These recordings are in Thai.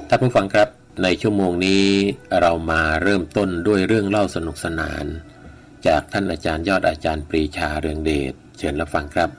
ท่านผู้ฟังครับในชั่วโมงนี้เรามาเริ่มต้นด้วยเรื่องเล่าสนุกสนานจากท่านอาจารย์ยอดอาจารย์ปรีชาเรืองเดชเชิญรับฟังครับ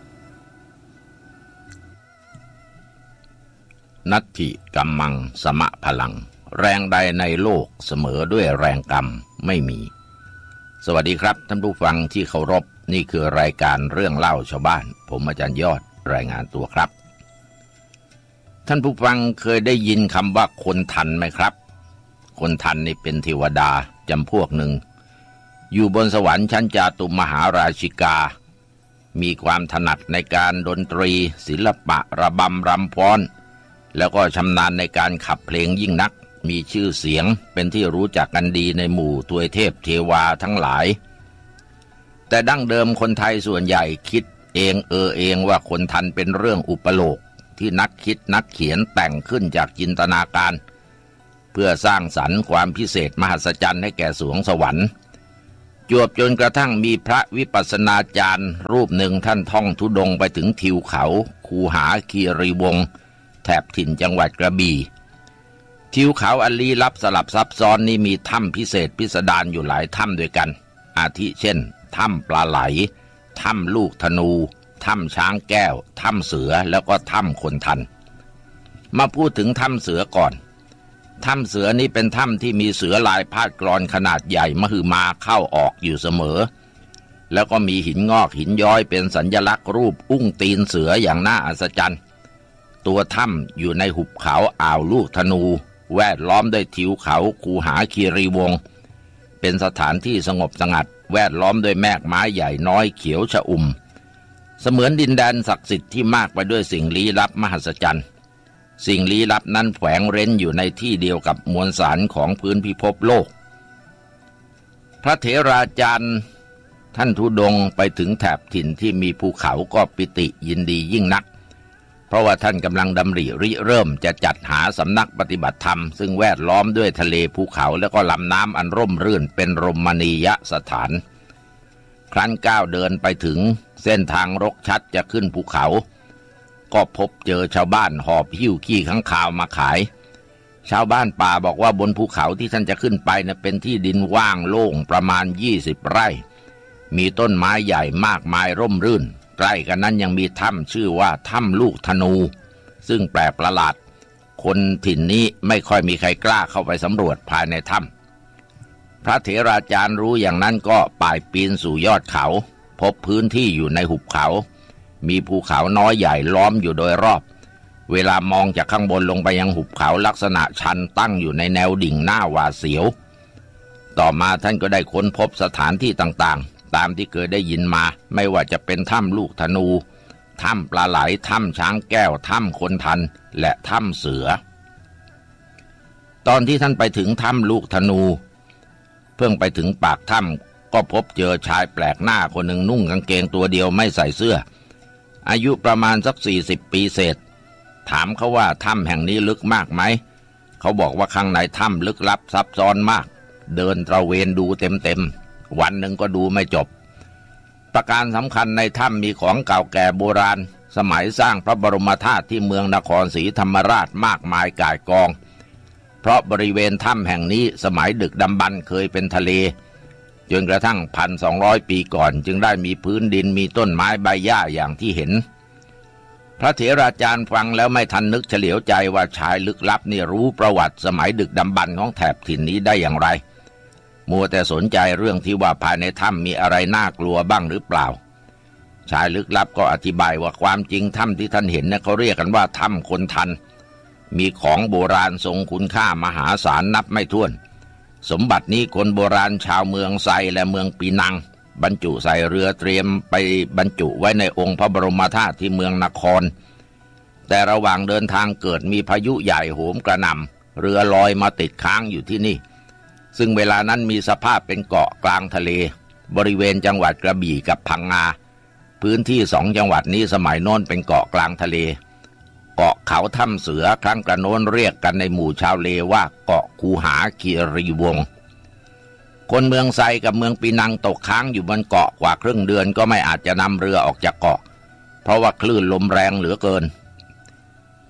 นัตถิกัมมังสมะพลังแรงใดในโลกเสมอด้วยแรงกรรมไม่มีสวัสดีครับท่านผู้ฟังที่เคารพนี่คือรายการเรื่องเล่าชาวบ้านผมอาจารย์ยอดรายงานตัวครับท่านผู้ฟังเคยได้ยินคำว่าคนทันไหมครับคนทันนี่เป็นเทวดาจำพวกหนึ่งอยู่บนสวรรค์ชั้นจาตุมหาราชิกามีความถนัดในการดนตรีศิลปะระบำรำฟ้อนแล้วก็ชำนาญในการขับเพลงยิ่งนักมีชื่อเสียงเป็นที่รู้จักกันดีในหมู่ทวยเทพเทวาทั้งหลายแต่ดั้งเดิมคนไทยส่วนใหญ่คิดเองว่าคนทันเป็นเรื่องอุปโลกที่นักคิดนักเขียนแต่งขึ้นจากจินตนาการเพื่อสร้างสรรค์ความพิเศษมหัศจรรย์ให้แก่สวงสวรรค์จวบจนกระทั่งมีพระวิปัสสนาจารย์รูปหนึ่งท่านท่องธุดงค์ไปถึงทิวเขาคูหาคีรีวงศ์แถบถิ่นจังหวัดกระบี่ทิวเขาอันลี้ลับสลับซับซ้อนนี้มีถ้ำพิเศษพิสดารอยู่หลายถ้ำด้วยกันอาทิเช่นถ้ำปลาไหลถ้ำลูกธนูถ้ำช้างแก้วถ้ำเสือแล้วก็ถ้ำคนทันมาพูดถึงถ้ำเสือก่อนถ้ำเสือนี้เป็นถ้ำที่มีเสือลายพาดกลอนขนาดใหญ่มหึมาเข้าออกอยู่เสมอแล้วก็มีหินงอกหินย้อยเป็นสัญลักษณ์รูปอุ้งตีนเสืออย่างน่าอัศจรรย์ตัวถ้ำอยู่ในหุบเขาอ่าวลูกธนูแวดล้อมด้วยทิวเขาคูหาคีรีวงศ์เป็นสถานที่สงบสงัดแวดล้อมด้วยแมกไม้ใหญ่น้อยเขียวชอุ่มเสมือนดินแดนศักดิ์สิทธิ์ที่มากไปด้วยสิ่งลี้ลับมหัศจรรย์สิ่งลี้ลับนั้นแฝงเร้นอยู่ในที่เดียวกับมวลสารของพื้นพิภพโลกพระเถราจารย์ท่านธุดงค์ไปถึงแถบถิ่นที่มีภูเขาก็ปิติยินดียิ่งนักเพราะว่าท่านกำลังดำริเริ่มจะจัดหาสำนักปฏิบัติธรรมซึ่งแวดล้อมด้วยทะเลภูเขาแล้วก็ลำน้ำอันร่มรื่นเป็นรมณียสถานครั้นก้าวเดินไปถึงเส้นทางรกชัดจะขึ้นภูเขาก็พบเจอชาวบ้านหอบหิ้วขี้ค้างคาวมาขายชาวบ้านป่าบอกว่าบนภูเขาที่ท่านจะขึ้นไปเป็นที่ดินว่างโล่งประมาณ20 ไร่มีต้นไม้ใหญ่มากมายร่มรื่นใกล้กันนั้นยังมีถ้ำชื่อว่าถ้ำลูกธนูซึ่งแปลกประหลาดคนถิ่นนี้ไม่ค่อยมีใครกล้าเข้าไปสำรวจภายในถ้ำพระเถราจารย์รู้อย่างนั้นก็ป่ายปีนสู่ยอดเขาพบพื้นที่อยู่ในหุบเขามีภูเขาน้อยใหญ่ล้อมอยู่โดยรอบเวลามองจากข้างบนลงไปยังหุบเขาลักษณะชันตั้งอยู่ในแนวดิ่งหน้าหวาดเสียวต่อมาท่านก็ได้ค้นพบสถานที่ต่างๆตามที่เคยได้ยินมาไม่ว่าจะเป็นถ้ำลูกธนูถ้ำปลาไหลถ้ำช้างแก้วถ้ำคนทันและถ้ำเสือตอนที่ท่านไปถึงถ้ำลูกธนูเพิ่งไปถึงปากถ้ำก็พบเจอชายแปลกหน้าคนหนึ่งนุ่งกางเกงตัวเดียวไม่ใส่เสื้ออายุประมาณสัก40 ปีเศษถามเขาว่าถ้ำแห่งนี้ลึกมากไหมเขาบอกว่าข้างในถ้ำลึกลับซับซ้อนมากเดินตระเวนดูเต็มวันหนึ่งก็ดูไม่จบประการสำคัญในถ้ำมีของเก่าแก่โบราณสมัยสร้างพระบรมธาตุที่เมืองนครศรีธรรมราชมากมายก่ายกองเพราะบริเวณถ้ำแห่งนี้สมัยดึกดำบรรพ์เคยเป็นทะเลจนกระทั่ง 1,200 ปีก่อนจึงได้มีพื้นดินมีต้นไม้ใบหญ้าอย่างที่เห็นพระเถราจารย์ฟังแล้วไม่ทันนึกเฉลียวใจว่าชายลึกลับนี่รู้ประวัติสมัยดึกดำบรรพ์ของแถบถิ่นนี้ได้อย่างไรมัวแต่สนใจเรื่องที่ว่าภายในถ้ำมีอะไรน่ากลัวบ้างหรือเปล่าชายลึกลับก็อธิบายว่าความจริงถ้ำที่ท่านเห็นเขาเรียกกันว่าถ้ำคนทันมีของโบราณทรงคุณค่ามหาศาลนับไม่ถ้วนสมบัตินี้คนโบราณชาวเมืองไซและเมืองปีนังบรรจุใส่เรือเตรียมไปบรรจุไว้ในองค์พระบรมธาตุที่เมืองนครแต่ระหว่างเดินทางเกิดมีพายุใหญ่โหมกระหน่ำเรือลอยมาติดค้างอยู่ที่นี่ซึ่งเวลานั้นมีสภาพเป็นเกาะกลางทะเลบริเวณจังหวัดกระบี่กับพังงาพื้นที่2 จังหวัดนี้สมัยโน้นเป็นเกาะกลางทะเลเกาะเขาถ้ำเสือครั้งกระโน้นเรียกกันในหมู่ชาวเลว่าเกาะคูหาคีรีวงศ์คนเมืองไซกับเมืองปีนังตกค้างอยู่บนเกาะกว่าครึ่งเดือนก็ไม่อาจจะนำเรือออกจากเกาะเพราะว่าคลื่นลมแรงเหลือเกินจ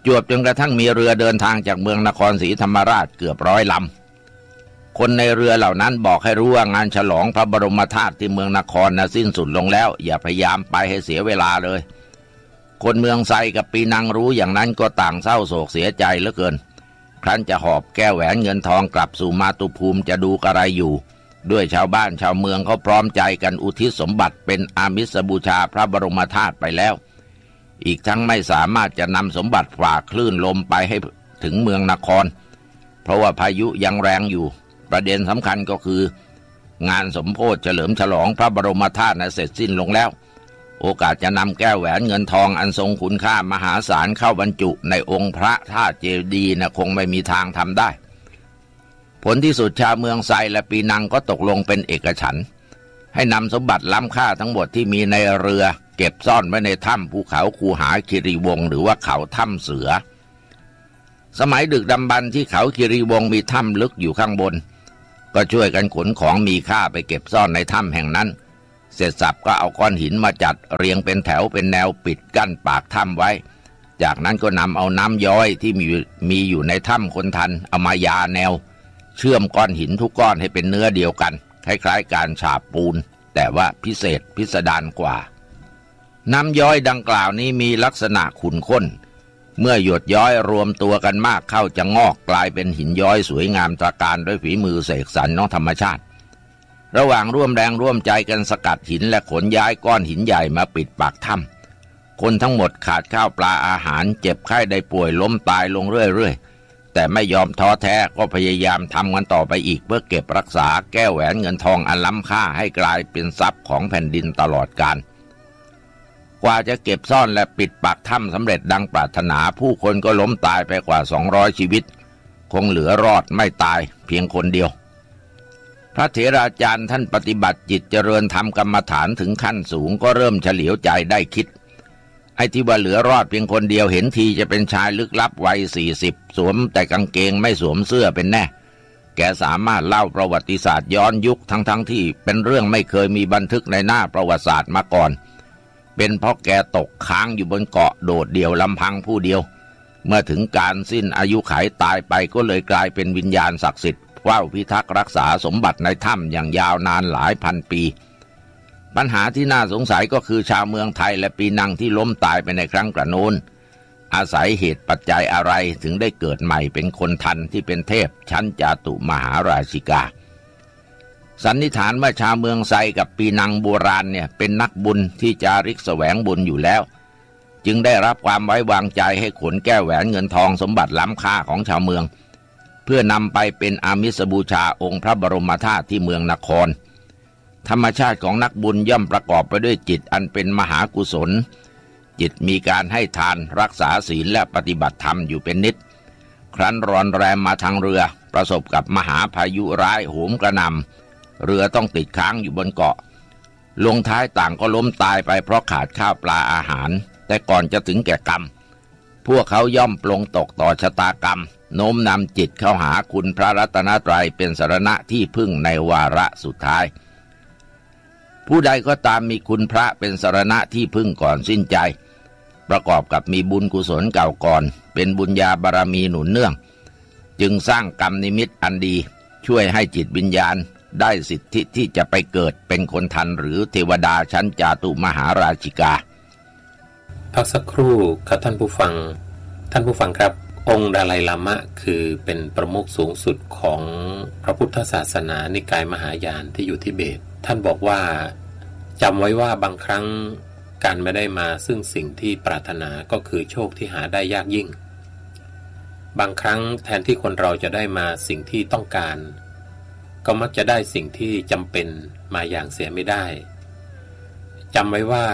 จวบจนกระทั่งมีเรือเดินทางจากเมืองนครศรีธรรมราชเกือบ100 ลำคนในเรือเหล่านั้นบอกให้รู้ว่างานฉลองพระบรมธาตุที่เมืองนครสิ้นสุดลงแล้วอย่าพยายามไปให้เสียเวลาเลยคนเมืองไซกับปีนังรู้อย่างนั้นก็ต่างเศร้าโศกเสียใจเหลือเกินครั้นจะหอบแก้วแหวนเงินทองกลับสู่มาตุภูมิจะดูกระไรอยู่ด้วยชาวบ้านชาวเมืองเขาพร้อมใจกันอุทิศสมบัติเป็นอามิสบูชาพระบรมธาตุไปแล้วอีกทั้งไม่สามารถจะนำสมบัติฝ่าคลื่นลมไปให้ถึงเมืองนครเพราะว่าพายุยังแรงอยู่ประเด็นสำคัญก็คืองานสมโภชเฉลิมฉลองพระบรมธาตุเสร็จสิ้นลงแล้วโอกาสจะนำแก้วแหวนเงินทองอันทรงคุณค่ามหาศาลเข้าบรรจุในองค์พระธาตุเจดีย์คงไม่มีทางทำได้ผลที่สุดชาวเมืองไซและปีนังก็ตกลงเป็นเอกฉันท์ให้นำสมบัติล้ำค่าทั้งหมดที่มีในเรือเก็บซ่อนไว้ในถ้ำภูเขาคูหาคิริวงศ์หรือว่าเขาถ้ำเสือสมัยดึกดำบรรพ์ที่เขาคิริวงศ์มีถ้ำลึกอยู่ข้างบนก็ช่วยกันขนของมีค่าไปเก็บซ่อนในถ้ำแห่งนั้นเสร็จสับก็เอาก้อนหินมาจัดเรียงเป็นแถวเป็นแนวปิดกั้นปากถ้ำไว้จากนั้นก็นำเอาน้ำย้อยที่มีอยู่ในถ้ำคนทันเอามายาแนวเชื่อมก้อนหินทุกก้อนให้เป็นเนื้อเดียวกันคล้ายๆการฉาบปูนแต่ว่าพิเศษพิสดารกว่าน้ำย้อยดังกล่าวนี้มีลักษณะขุ่นข้นเมื่อหยดย้อยรวมตัวกันมากเข้าจะงอกกลายเป็นหินย้อยสวยงามตระการด้วยฝีมือเสกสรรธรรมชาติระหว่างร่วมแรงร่วมใจกันสกัดหินและขนย้ายก้อนหินใหญ่มาปิดปากถ้ำคนทั้งหมดขาดข้าวปลาอาหารเจ็บไข้ได้ป่วยล้มตายลงเรื่อยๆแต่ไม่ยอมท้อแท้ก็พยายามทำกันต่อไปอีกเพื่อเก็บรักษาแก้วแหวนเงินทองอันล้ำค่าให้กลายเป็นทรัพย์ของแผ่นดินตลอดกาลกว่าจะเก็บซ่อนและปิดปากถ้ำสำเร็จดังปรารถนาผู้คนก็ล้มตายไปกว่า200 ชีวิตคงเหลือรอดไม่ตายเพียงคนเดียวพระเถราจารย์ท่านปฏิบัติจิตเจริญธรรมกรรมฐานถึงขั้นสูงก็เริ่มเฉลียวใจได้คิดไอ้ที่ว่าเหลือรอดเพียงคนเดียวเห็นทีจะเป็นชายลึกลับวัย40สวมแต่กางเกงไม่สวมเสื้อเป็นแน่แกสามารถเล่าประวัติศาสตร์ย้อนยุคทั้งที่เป็นเรื่องไม่เคยมีบันทึกในหน้าประวัติศาสตร์มาก่อนเป็นเพราะแกตกค้างอยู่บนเกาะโดดเดี่ยวลำพังผู้เดียวเมื่อถึงการสิ้นอายุขัยตายไปก็เลยกลายเป็นวิญญาณศักดิ์สิทธิ์เฝ้าพิทักษ์รักษาสมบัติในถ้ำอย่างยาวนานหลายพันปีปัญหาที่น่าสงสัยก็คือชาวเมืองไทยและปีนังที่ล้มตายไปในครั้งกระโน้นอาศัยเหตุปัจจัยอะไรถึงได้เกิดใหม่เป็นคนทันที่เป็นเทพชั้นจาตุมหาราชิกาสันนิษฐานว่าชาวเมืองไซกับปีนังโบราณเป็นนักบุญที่จาริกแสวงบุญอยู่แล้วจึงได้รับความไว้วางใจให้ขนแก้วแหวนเงินทองสมบัติล้ำค่าของชาวเมืองเพื่อนำไปเป็นอามิสบูชาองค์พระบรมธาตุที่เมืองนครธรรมชาติของนักบุญย่อมประกอบไปด้วยจิตอันเป็นมหากุศลจิตมีการให้ทานรักษาศีลและปฏิบัติธรรมอยู่เป็นนิดครั้นรอนแรมมาทางเรือประสบกับมหาพายุร้ายโหมกระหน่ำเรือต้องติดค้างอยู่บนเกาะลงท้ายต่างก็ล้มตายไปเพราะขาดข้าวปลาอาหารแต่ก่อนจะถึงแก่กรรมพวกเขาย่อมปลงตกต่อชะตากรรมโน้มนำจิตเข้าหาคุณพระรัตนตรัยเป็นสรณะที่พึ่งในวาระสุดท้ายผู้ใดก็ตามมีคุณพระเป็นสรณะที่พึ่งก่อนสิ้นใจประกอบกับมีบุญกุศลเก่าก่อนเป็นบุญญาบารมีหนุนเนื่องจึงสร้างกรรมนิมิตอันดีช่วยให้จิตวิญญาณได้สิทธิที่จะไปเกิดเป็นคนทันหรือเทวดาชั้นจาตุมหาราชิกาพักสักครู่ครับท่านผู้ฟังครับองค์ดาไลลามะคือเป็นประมุขสูงสุดของพระพุทธศาสนานิกายมหายานที่อยู่ทิเบตท่านบอกว่าจำไว้ว่าบางครั้งการไม่ได้มาซึ่งสิ่งที่ปรารถนาก็คือโชคที่หาได้ยากยิ่งบางครั้งแทนที่คนเราจะได้มาสิ่งที่ต้องการก็มักจะได้สิ่งที่จำเป็นมาอย่างเสียไม่ได้จำไว้ว่า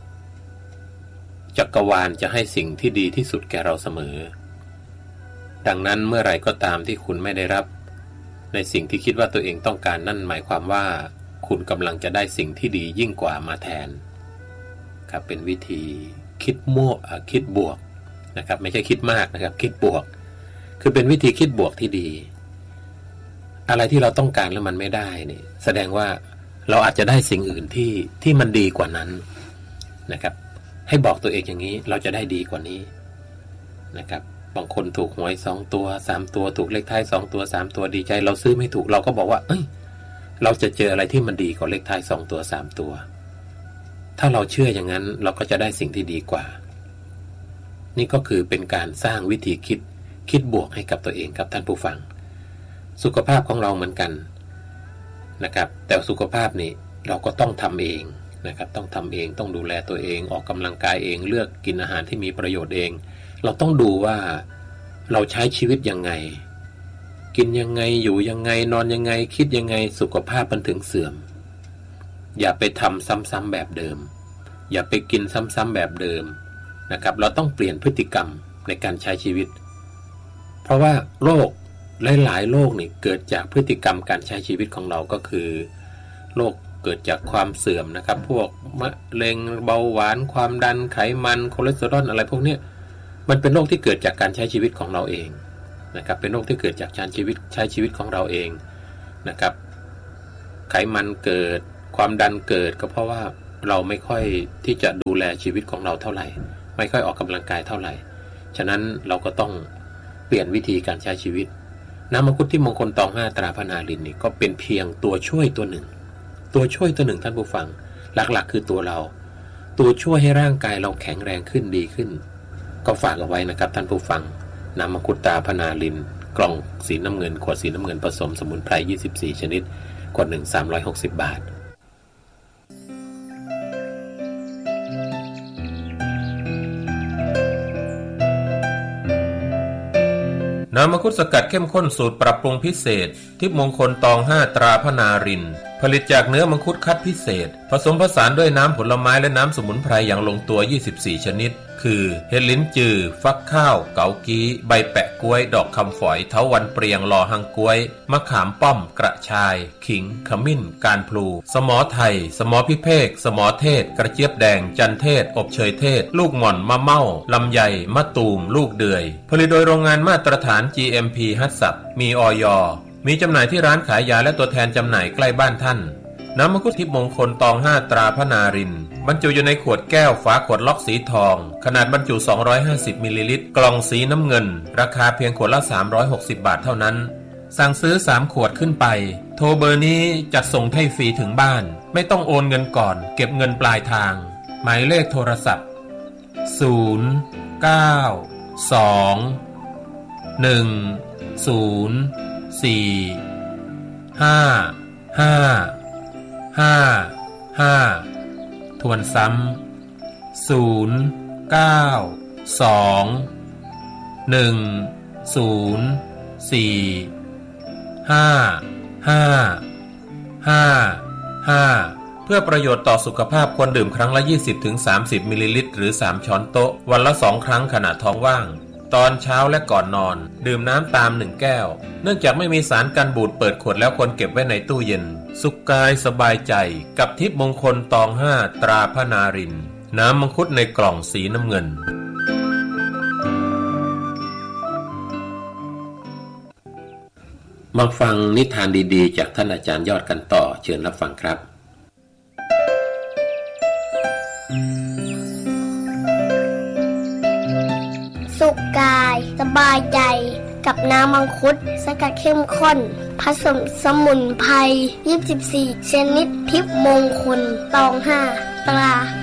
จักรวาลจะให้สิ่งที่ดีที่สุดแก่เราเสมอดังนั้นเมื่อไหร่ก็ตามที่คุณไม่ได้รับในสิ่งที่คิดว่าตัวเองต้องการนั่นหมายความว่าคุณกำลังจะได้สิ่งที่ดียิ่งกว่ามาแทนครับเป็นวิธีคิดบวกนะครับไม่ใช่คิดมากนะครับคิดบวกคือเป็นวิธีคิดบวกที่ดีอะไรที่เราต้องการแล้วมันไม่ได้นี่แสดงว่าเราอาจจะได้สิ่งอื่นที่มันดีกว่านั้นนะครับให้บอกตัวเองอย่างนี้เราจะได้ดีกว่านี้นะครับบางคนถูกหวย2ตัว3ตัวถูกเลขท้าย2ตัว3ตัวดีใจเราซื้อไม่ถูกเราก็บอกว่าเราจะเจออะไรที่มันดีกว่าเลขท้าย2ตัว3ตัวถ้าเราเชื่ออย่างนั้นเราก็จะได้สิ่งที่ดีกว่านี่ก็คือเป็นการสร้างวิธีคิดบวกให้กับตัวเองครับท่านผู้ฟังสุขภาพของเราเหมือนกันนะครับแต่สุขภาพนี่เราก็ต้องทำเองนะครับต้องทำเองต้องดูแลตัวเองออกกำลังกายเองเลือกกินอาหารที่มีประโยชน์เองเราต้องดูว่าเราใช้ชีวิตยังไงกินยังไงอยู่ยังไงนอนยังไงคิดยังไงสุขภาพมันถึงเสื่อมอย่าไปทำซ้ำๆแบบเดิมอย่าไปกินซ้ำๆแบบเดิมนะครับเราต้องเปลี่ยนพฤติกรรมในการใช้ชีวิตเพราะว่าโรคหลายๆโรคนี่เกิดจากพฤติกรรมการใช้ชีวิตของเราก็คือโรคเกิดจากความเสื่อมนะครับพวกมะเร็งเบาหวานความดันไขมันคอเลสเตอรอลอะไรพวกนี้มันเป็นโรคที่เกิดจากการใช้ชีวิตของเราเองนะครับเป็นโรคที่เกิดจากการใช้ชีวิตของเราเองนะครับไขมันเกิดความดันเกิดก็เพราะว่าเราไม่ค่อยที่จะดูแลชีวิตของเราเท่าไหร่ไม่ค่อยออกกำลังกายเท่าไหร่ฉะนั้นเราก็ต้องเปลี่ยนวิธีการใช้ชีวิตน้ำมังคุดที่มงคลตอง5ตราพนารินนี่ก็เป็นเพียงตัวช่วยตัวหนึ่งท่านผู้ฟังหลักๆคือตัวเราตัวช่วยให้ร่างกายเราแข็งแรงขึ้นดีขึ้นก็ฝากเอาไว้นะครับท่านผู้ฟังน้ำมังคุดตราพนารินกล่องสีน้ำเงินขวดสีน้ำเงินผสมสมุนไพร24ชนิดขวด1 360 บาทน้ำมังคุดสกัดเข้มข้นสูตรปรับปรุงพิเศษทิพย์มงคลตอง5ตราพนารินผลิตจากเนื้อมังคุดคัดพิเศษผสมผสานด้วยน้ำผลไม้และน้ำสมุนไพรอย่างลงตัว24ชนิดคือเห็ดลิ้นจือฟักข้าวเกากี้ใบแปะกล้วยดอกคำฝอยเถาวัลย์เปรียงลอหังกล้วยมะขามป้อมกระชายขิงขมิ้นการพลูสมอไทยสมอพิเภกสมอเทศกระเจี๊ยบแดงจันเทศอบเชยเทศลูกหม่อนมะเม่าลำไยมะตูมลูกเดือยผลิตโดยโรงงานมาตรฐาน GMP ฮัตสับมีอย.มีจำหน่ายที่ร้านขายยาและตัวแทนจำหน่ายใกล้บ้านท่านน้ำมังคุดทิพย์มงคลตอง5ตราพนารินบรรจุอยู่ในขวดแก้วฝาขวดล็อกสีทองขนาดบรรจุ250มิลลิลิตรกล่องสีน้ำเงินราคาเพียงขวดละ360บาทเท่านั้นสั่งซื้อ3ขวดขึ้นไปโทรเบอร์นี้จัดส่งให้ฟรีถึงบ้านไม่ต้องโอนเงินก่อนเก็บเงินปลายทางหมายเลขโทรศัพท์092-104-5555ทวนซ้ำ092-104-5555เพื่อประโยชน์ต่อสุขภาพควรดื่มครั้งละ 20-30 มิลลิลิตรหรือ3ช้อนโต๊ะวันละ2ครั้งขณะท้องว่างตอนเช้าและก่อนนอนดื่มน้ำตาม1แก้วเนื่องจากไม่มีสารกันบูดเปิดขวดแล้วควรเก็บไว้ในตู้เย็นสุขกายสบายใจกับทิพย์มงคลตอง5ตราพนารินน้ำมังคุดในกล่องสีน้ำเงินมาฟังนิทานดีๆจากท่านอาจารย์ยอดกันต่อเชิญรับฟังครับสุขกายสบายใจกับน้ำมังคุดสกัดเข้มข้นผสมสมุนไพร24ชนิดทิพย์มงคลตอง5ตรา